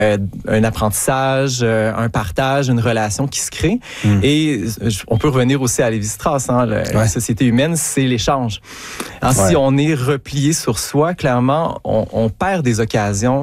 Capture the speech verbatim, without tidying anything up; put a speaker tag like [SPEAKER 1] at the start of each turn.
[SPEAKER 1] euh, un apprentissage, euh, un partage, une relation qui se crée. Mm. Et on peut revenir aussi à Lévi-Strauss, hein, le, ouais. La société humaine, c'est l'échange. Alors, ouais. Si on est replié sur soi, clairement, on, on perd des occasions